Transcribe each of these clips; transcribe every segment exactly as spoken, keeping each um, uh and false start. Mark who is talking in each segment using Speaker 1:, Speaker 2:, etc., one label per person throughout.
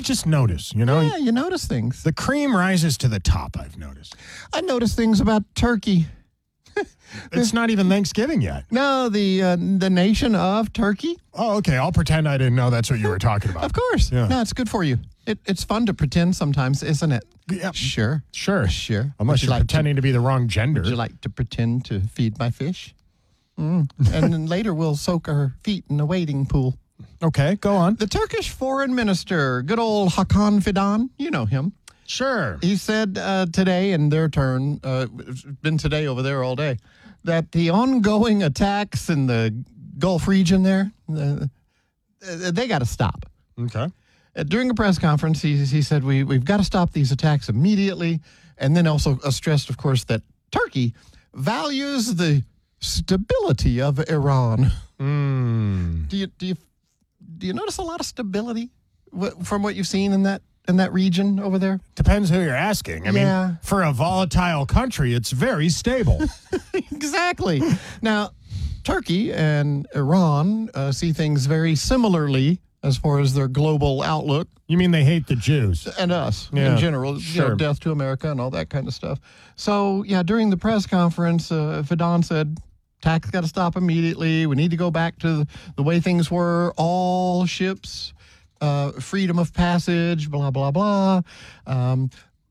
Speaker 1: just notice, you know?
Speaker 2: Yeah, you notice things.
Speaker 1: The cream rises to the top, I've noticed.
Speaker 2: I noticed things about Turkey.
Speaker 1: It's not even Thanksgiving yet.
Speaker 2: No, the uh, the nation of Turkey.
Speaker 1: Oh, okay. I'll pretend I didn't know that's what you were talking about.
Speaker 2: Of course.
Speaker 1: Yeah.
Speaker 2: No, it's good for you. It, it's fun to pretend sometimes, isn't it?
Speaker 1: Yeah.
Speaker 2: Sure.
Speaker 1: Sure.
Speaker 2: Sure.
Speaker 1: Unless
Speaker 2: Would you
Speaker 1: you're
Speaker 2: like
Speaker 1: pretending to, to be the wrong gender.
Speaker 2: Would you like to pretend to feed my fish? Mm. And then later we'll soak our feet in a wading pool.
Speaker 1: Okay, go on.
Speaker 2: The Turkish foreign minister, good old Hakan Fidan, you know him.
Speaker 1: Sure.
Speaker 2: He said uh, today in their turn, uh, it's been today over there all day, that the ongoing attacks in the Gulf region there, uh, they got to stop.
Speaker 1: Okay.
Speaker 2: Uh, during a press conference, he, he said, we, we've got to stop these attacks immediately. And then also uh, stressed, of course, that Turkey values the stability of Iran.
Speaker 1: Mm.
Speaker 2: Do you do you do you notice a lot of stability w- from what you've seen in that in that region over there?
Speaker 1: Depends who you're asking. I
Speaker 2: Yeah.
Speaker 1: mean, for a volatile country, it's very stable.
Speaker 2: Exactly. Now, Turkey and Iran uh, see things very similarly as far as their global outlook.
Speaker 1: You mean they hate the Jews?
Speaker 2: And us
Speaker 1: Yeah,
Speaker 2: in general,
Speaker 1: sure.
Speaker 2: you know, death to America and all that kind of stuff. So, yeah, during the press conference, uh, Fidan said, tax got to stop immediately. We need to go back to the way things were. All ships, uh, freedom of passage, blah, blah, blah. Um,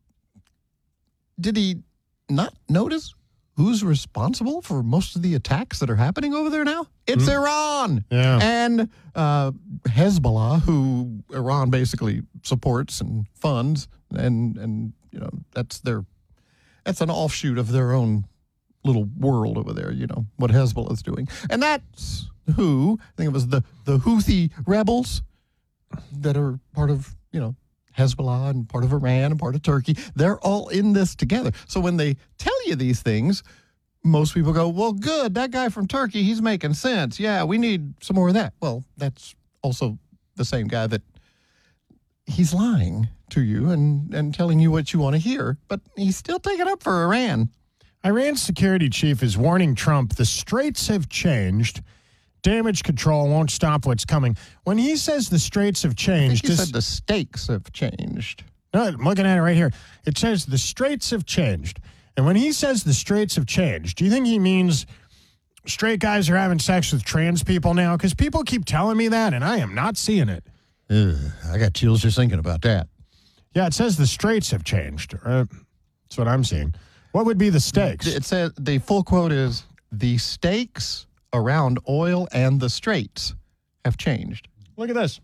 Speaker 2: did he not notice who's responsible for most of the attacks that are happening over there now? It's mm. Iran.
Speaker 1: Yeah.
Speaker 2: And uh, Hezbollah, who Iran basically supports and funds, and and you know that's their that's an offshoot of their own little world over there. You know what Hezbollah is doing, and that's who I think it was the the Houthi rebels that are part of you know Hezbollah and part of Iran and part of Turkey. They're all in this together. So when they tell you these things, most people go, well, good, that guy from Turkey, he's making sense. Yeah, we need some more of that. Well, that's also the same guy that he's lying to you and, and telling you what you want to hear, but he's still taking up for Iran.
Speaker 1: Iran's security chief is warning Trump the straits have changed. Damage control won't stop what's coming. When he says the straits have changed...
Speaker 2: I think he said the stakes have changed.
Speaker 1: No, I'm looking at it right here. It says the straits have changed. And when he says the straits have changed, do you think he means straight guys are having sex with trans people now? Because people keep telling me that, and I am not seeing it.
Speaker 2: Ugh, I got chills just thinking about that.
Speaker 1: Yeah, it says the straits have changed. Uh, that's what I'm seeing. What would be the stakes?
Speaker 2: It says the full quote is, the stakes around oil and the straits have changed.
Speaker 1: Look at this.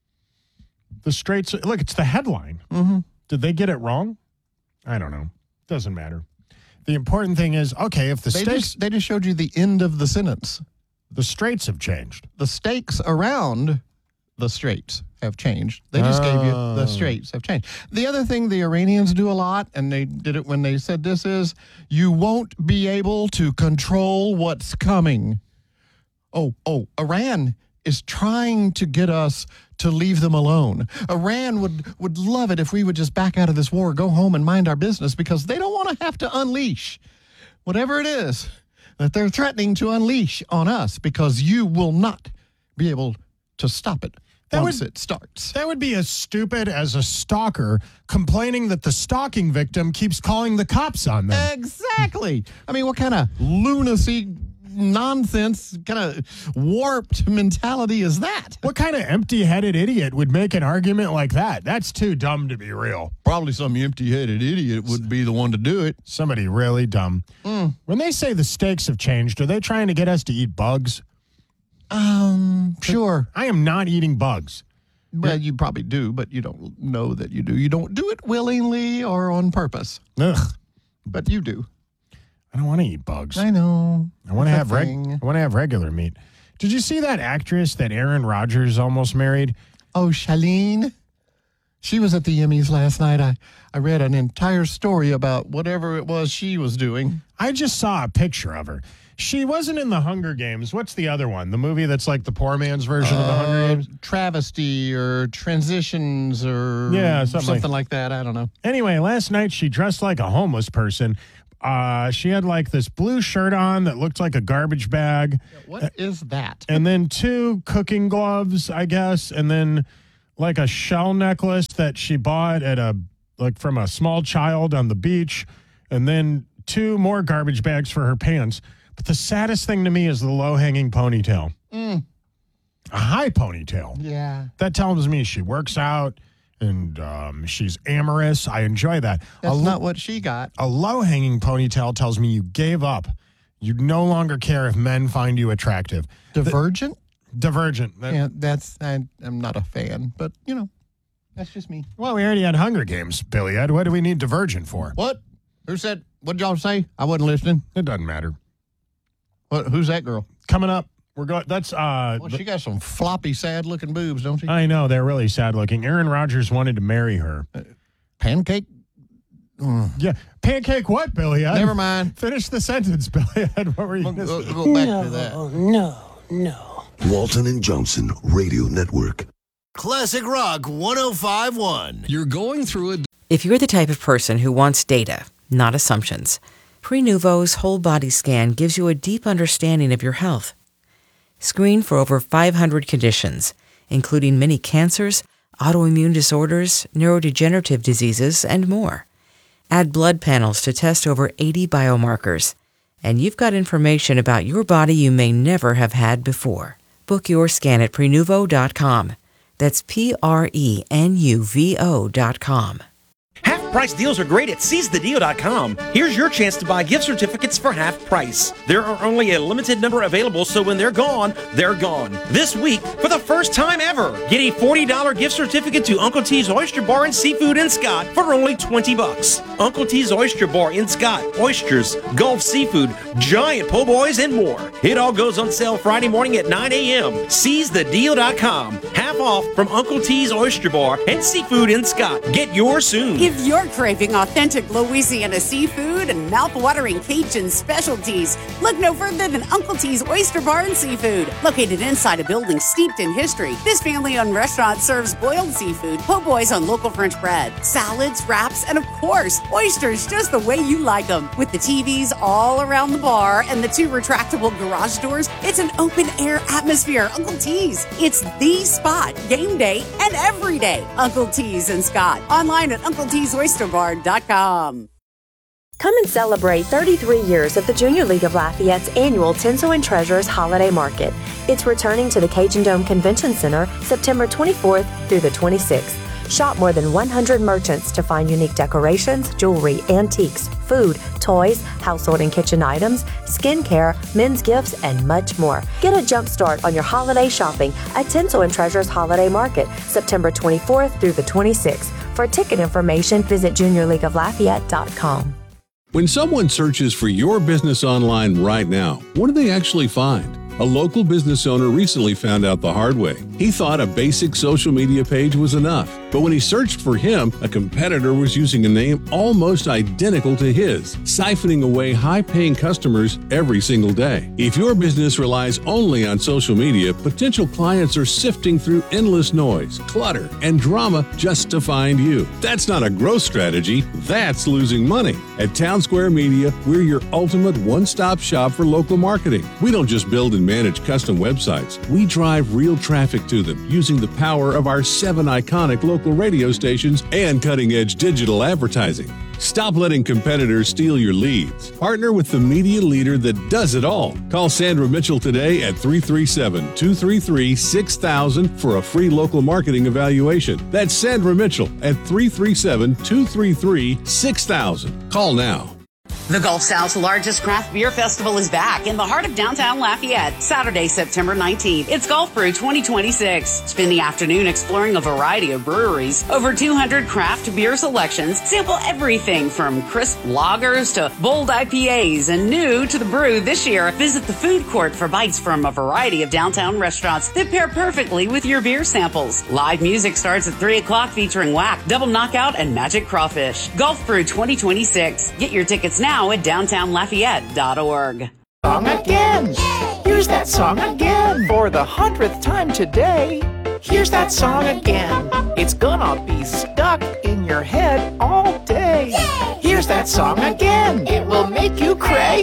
Speaker 1: The straits, look, it's the headline.
Speaker 2: Mm-hmm.
Speaker 1: Did they get it wrong? I don't know. Doesn't matter. The important thing is, okay, if the
Speaker 2: they
Speaker 1: stakes...
Speaker 2: Just, they just showed you the end of the sentence.
Speaker 1: The straits have changed.
Speaker 2: The stakes around the straits have changed. They just oh. gave you the straits have changed. The other thing the Iranians do a lot, and they did it when they said this, is you won't be able to control what's coming. Oh, oh, Iran is trying to get us to leave them alone. Iran would, would love it if we would just back out of this war, go home and mind our business, because they don't want to have to unleash whatever it is that they're threatening to unleash on us, because you will not be able to stop it
Speaker 1: that
Speaker 2: once
Speaker 1: would,
Speaker 2: it starts.
Speaker 1: That would be as stupid as a stalker complaining that the stalking victim keeps calling the cops on them.
Speaker 2: Exactly. I mean, what kind of lunacy, nonsense, kind of warped mentality is that?
Speaker 1: What kind of empty-headed idiot would make an argument like that? That's too dumb to be real.
Speaker 2: Probably some empty-headed idiot would be the one to do it.
Speaker 1: Somebody really dumb.
Speaker 2: Mm.
Speaker 1: When they say the stakes have changed, are they trying to get us to eat bugs?
Speaker 2: Um, sure.
Speaker 1: I am not eating bugs.
Speaker 2: Well, you probably do, but you don't know that you do. You don't do it willingly or on purpose.
Speaker 1: Ugh.
Speaker 2: But you do.
Speaker 1: I don't want to eat bugs.
Speaker 2: I know.
Speaker 1: I want to have reg- I want to have regular meat. Did you see that actress that Aaron Rodgers almost married?
Speaker 2: Oh, Shailene. She was at the Emmys last night. I, I read an entire story about whatever it was she was doing.
Speaker 1: I just saw a picture of her. She wasn't in the Hunger Games. What's the other one? The movie that's like the poor man's version uh, of the Hunger Games?
Speaker 2: Travesty or Transitions or
Speaker 1: yeah, something,
Speaker 2: something
Speaker 1: like,
Speaker 2: like that. I don't know.
Speaker 1: Anyway, last night she dressed like a homeless person. Uh, she had like this blue shirt on that looked like a garbage bag.
Speaker 2: What is that?
Speaker 1: And then two cooking gloves, I guess. And then like a shell necklace that she bought at a like from a small child on the beach, and then two more garbage bags for her pants. But the saddest thing to me is the low-hanging ponytail.
Speaker 2: Mm.
Speaker 1: A high ponytail.
Speaker 2: Yeah.
Speaker 1: That tells me she works out and um, she's amorous. I enjoy that.
Speaker 2: That's
Speaker 1: a,
Speaker 2: not what she got.
Speaker 1: A low-hanging ponytail tells me you gave up. You no longer care if men find you attractive.
Speaker 2: Divergent?
Speaker 1: The, divergent. That,
Speaker 2: yeah, that's, I, I'm not a fan, but, you know, that's just me.
Speaker 1: Well, we already had Hunger Games, Billy Ed. What do we need Divergent for?
Speaker 2: What? Who said, what did y'all say? I wasn't listening.
Speaker 1: It doesn't matter.
Speaker 2: What? Who's that girl?
Speaker 1: Coming up, we're going, that's, uh.
Speaker 2: Well, she got some floppy, sad-looking boobs, don't she?
Speaker 1: I know, they're really sad-looking. Aaron Rodgers wanted to marry her.
Speaker 2: Uh, pancake?
Speaker 1: Mm. Yeah. Pancake what, Billy Ed?
Speaker 2: Never mind.
Speaker 1: Finish the sentence, Billy Ed. What were you
Speaker 2: we'll,
Speaker 1: going to say?
Speaker 2: We'll go back
Speaker 3: no,
Speaker 2: to that.
Speaker 3: No, no.
Speaker 4: Walton and Johnson Radio Network.
Speaker 5: Classic Rock one oh five point one.
Speaker 6: You're going through a...
Speaker 7: If you're the type of person who wants data, not assumptions, Prenuvo's whole body scan gives you a deep understanding of your health. Screen for over five hundred conditions, including many cancers, autoimmune disorders, neurodegenerative diseases, and more. Add blood panels to test over eighty biomarkers, and you've got information about your body you may never have had before. Book your scan at Prenuvo dot com. That's P R E N U V O dot com.
Speaker 8: Half price deals are great at seize the deal dot com. Here's your chance to buy gift certificates for half price. There are only a limited number available, so when they're gone, they're gone. This week, for the first time ever, get a forty dollars gift certificate to Uncle T's Oyster Bar and Seafood in Scott for only twenty bucks. Uncle T's Oyster Bar in Scott, oysters, Gulf seafood, giant po' boys, and more. It all goes on sale Friday morning at nine a.m. seize the deal dot com. Half off from Uncle T's Oyster Bar and Seafood in Scott. Get yours soon.
Speaker 9: If you're craving authentic Louisiana seafood and mouth-watering Cajun specialties, look no further than Uncle T's Oyster Bar and Seafood. Located inside a building steeped in history, this family-owned restaurant serves boiled seafood, po' boys on local French bread, salads, wraps, and of course, oysters just the way you like them. With the T Vs all around the bar and the two retractable garage doors, it's an open-air atmosphere. Uncle T's. It's the spot, game day and every day. Uncle T's in Scott. Online at Uncle T's Oyster Bar dot com.
Speaker 10: Come and celebrate thirty-three years of the Junior League of Lafayette's annual Tinsel and Treasures Holiday Market. It's returning to the Cajun Dome Convention Center September twenty-fourth through the twenty-sixth. Shop more than one hundred merchants to find unique decorations, jewelry, antiques, food, toys, household and kitchen items, skincare, men's gifts, and much more. Get a jump start on your holiday shopping at Tinsel and Treasures Holiday Market, September twenty-fourth through the twenty-sixth. For ticket information, visit junior league of lafayette dot com.
Speaker 6: When someone searches for your business online right now, what do they actually find? A local business owner recently found out the hard way. He thought a basic social media page was enough, but when he searched for him, a competitor was using a name almost identical to his, siphoning away high-paying customers every single day. If your business relies only on social media, potential clients are sifting through endless noise, clutter, and drama just to find you. That's not a growth strategy, that's losing money. At Town Square Media, we're your ultimate one-stop shop for local marketing. We don't just build and manage custom websites. We drive real traffic to them using the power of our seven iconic local radio stations and cutting-edge digital advertising. Stop letting competitors steal your leads. Partner with the media leader that does it all. Call Sandra Mitchell today at three three seven, two three three, six thousand for a free local marketing evaluation. That's Sandra Mitchell at three three seven, two three three, six thousand. Call now.
Speaker 9: The Gulf South's largest craft beer festival is back in the heart of downtown Lafayette, Saturday, September nineteenth. It's Gulf Brew twenty twenty-six. Spend the afternoon exploring a variety of breweries, over two hundred craft beer selections, sample everything from crisp lagers to bold I P As, and new to the brew this year, visit the food court for bites from a variety of downtown restaurants that pair perfectly with your beer samples. Live music starts at three o'clock featuring Whack, Double Knockout, and Magic Crawfish. Gulf Brew twenty twenty-six. Get your tickets now at downtown lafayette dot org.
Speaker 11: Song again. Here's that song again. For the hundredth time today. Here's that song again. It's gonna be stuck in your head all day. Here's that song again. It will make you cray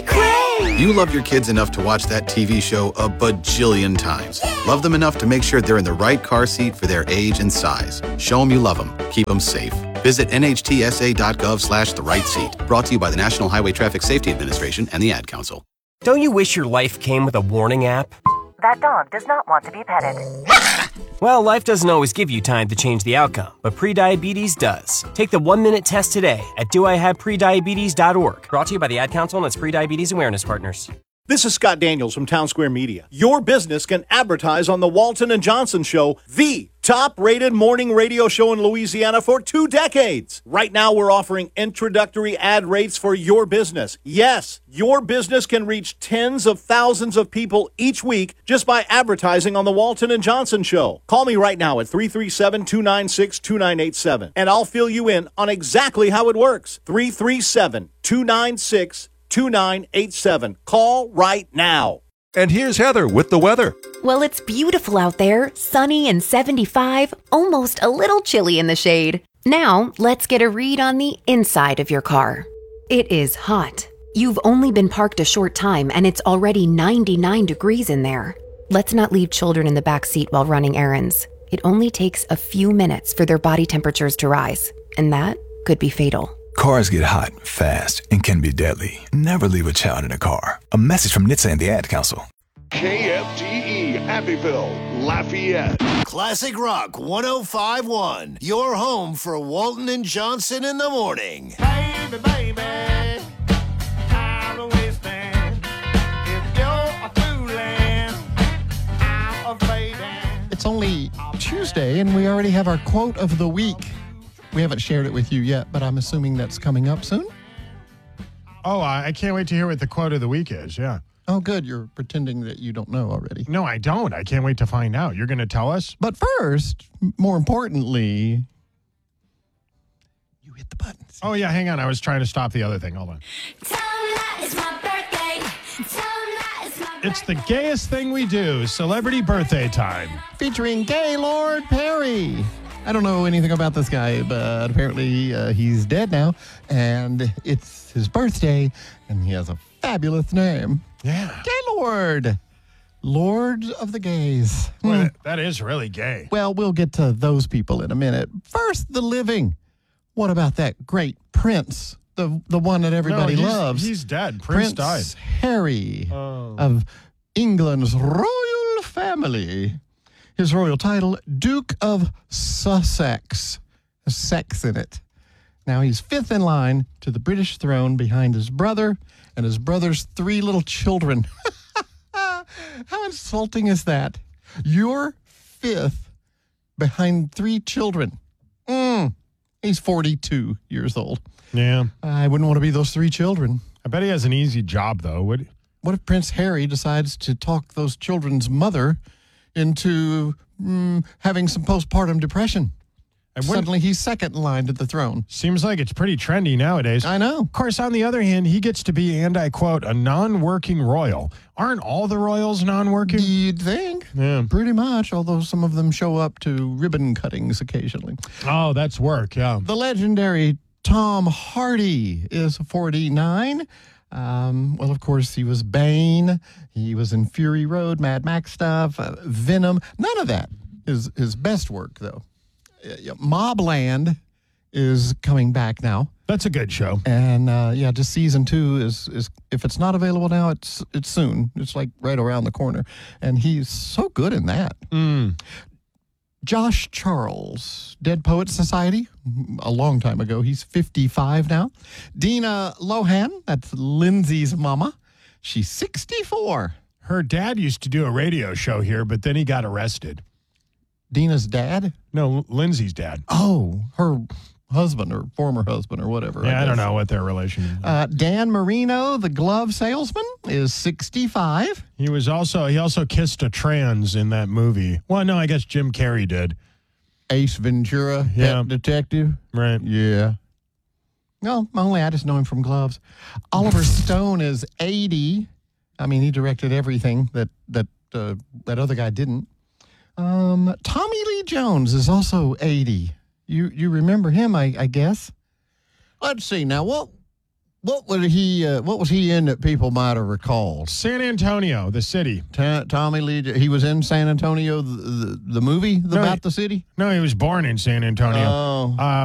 Speaker 12: cray! You love your kids enough to watch that T V show a bajillion times. Love them enough to make sure they're in the right car seat for their age and size. Show them you love them. Keep them safe. Visit nhtsa.gov slash the right seat. Brought to you by the National Highway Traffic Safety Administration and the Ad Council.
Speaker 13: Don't you wish your life came with a warning app?
Speaker 14: That dog does not want to be petted.
Speaker 13: Well, life doesn't always give you time to change the outcome, but prediabetes does. Take the one-minute test today at do I have prediabetes dot org. Brought to you by the Ad Council and its prediabetes awareness partners.
Speaker 15: This is Scott Daniels from Town Square Media. Your business can advertise on the Walton and Johnson Show, the top-rated morning radio show in Louisiana for two decades. Right now, we're offering introductory ad rates for your business. Yes, your business can reach tens of thousands of people each week just by advertising on the Walton and Johnson Show. Call me right now at three three seven, two nine six, two nine eight seven, and I'll fill you in on exactly how it works. three three seven, two nine six, two nine eight seven. Call right now.
Speaker 16: And here's Heather with the weather.
Speaker 17: Well, it's beautiful out there, sunny and seventy-five, almost a little chilly in the shade. Now, let's get a read on the inside of your car. It is hot. You've only been parked a short time and it's already ninety-nine degrees in there. Let's not leave children in the back seat while running errands. It only takes a few minutes for their body temperatures to rise, and that could be fatal.
Speaker 18: Cars get hot, fast, and can be deadly. Never leave a child in a car. A message from N H T S A and the Ad Council.
Speaker 19: K F G E, Abbeville, Lafayette.
Speaker 5: Classic Rock one oh five point one. Your home for Walton and Johnson in the morning.
Speaker 20: Baby, baby, I'm a wasteland. If you're a fooling, I'm a fading.
Speaker 2: It's only Tuesday, and we already have our quote of the week. We haven't shared it with you yet, but I'm assuming that's coming up soon.
Speaker 1: Oh, I can't wait to hear what the quote of the week is. Yeah.
Speaker 2: Oh, good. You're pretending that you don't know already.
Speaker 1: No, I don't. I can't wait to find out. You're going to tell us?
Speaker 2: But first, more importantly, you hit the buttons.
Speaker 1: Oh, yeah. Hang on. I was trying to stop the other thing. Hold on.
Speaker 20: Tell me that it's my birthday. Tell me that it's my birthday.
Speaker 1: It's the gayest thing we do. Celebrity birthday time.
Speaker 2: Featuring Gaylord Perry. I don't know anything about this guy, but apparently uh, he's dead now, and it's his birthday, and he has a fabulous name.
Speaker 1: Yeah.
Speaker 2: Gaylord. Lord of the Gays.
Speaker 1: Well, hmm. That is really gay.
Speaker 2: Well, we'll get to those people in a minute. First, the living. What about that great Prince, the the one that everybody
Speaker 1: no, he's,
Speaker 2: loves?
Speaker 1: He's dead. Prince,
Speaker 2: Prince
Speaker 1: died.
Speaker 2: Harry
Speaker 1: oh.
Speaker 2: of England's royal family. His royal title, Duke of Sussex. Has sex in it. Now he's fifth in line to the British throne behind his brother and his brother's three little children. How insulting is that? You're fifth behind three children. Mm. He's forty-two years old.
Speaker 1: Yeah.
Speaker 2: I wouldn't want to be those three children.
Speaker 1: I bet he has an easy job, though. Would
Speaker 2: What if Prince Harry decides to talk those children's mother into mm, having some postpartum depression? And suddenly he's second in line to the throne.
Speaker 1: Seems like it's pretty trendy nowadays.
Speaker 2: I know.
Speaker 1: Of course, on the other hand, he gets to be, and I quote, a non-working royal. Aren't all the royals non-working?
Speaker 2: You'd think.
Speaker 1: Yeah.
Speaker 2: Pretty much, although some of them show up to ribbon cuttings occasionally.
Speaker 1: Oh, that's work, yeah.
Speaker 2: The legendary Tom Hardy is forty-nine. Um, well, of course, he was Bane. He was in Fury Road, Mad Max stuff, uh, Venom. None of that is his best work, though. Uh, Mobland is coming back now.
Speaker 1: That's a good show.
Speaker 2: And, uh, yeah, just season two is, is, if it's not available now, it's it's soon. It's like right around the corner. And he's so good in that.
Speaker 1: Mm.
Speaker 2: Josh Charles, Dead Poets Society, a long time ago. He's fifty-five now. Dina Lohan, that's Lindsay's mama. She's sixty-four.
Speaker 1: Her dad used to do a radio show here, but then he got arrested.
Speaker 2: Dina's dad?
Speaker 1: No, Lindsay's dad.
Speaker 2: Oh, her husband or former husband or whatever.
Speaker 1: Yeah, I,
Speaker 2: I
Speaker 1: don't know what their relation is.
Speaker 2: Uh, Dan Marino, the glove salesman, is sixty-five.
Speaker 1: He was also, he also kissed a trans in that movie. Well, no, I guess Jim Carrey did.
Speaker 2: Ace Ventura,
Speaker 1: Yeah.
Speaker 2: Pet Detective.
Speaker 1: Right.
Speaker 2: Yeah. No, only I just know him from gloves. Oliver Stone is eighty. I mean, he directed everything that that uh, that other guy didn't. Um, Tommy Lee Jones is also eighty. You you remember him, I, I guess. Let's see now. What What would he? Uh, what was he in that people might have recalled?
Speaker 1: San Antonio, the city.
Speaker 2: Ta- Tommy Lee. He was in San Antonio, the the, the movie
Speaker 1: No,
Speaker 2: about
Speaker 1: he-
Speaker 2: the city.
Speaker 1: No, he was born in San Antonio.
Speaker 2: Oh.
Speaker 1: Uh,